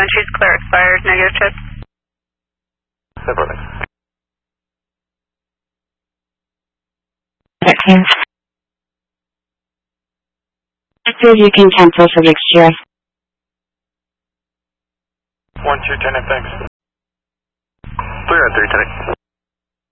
entries clear expired, negative tip. Perfect. Approve, you can cancel for next year. 1-2, 10, thanks. 3 on 3, 10.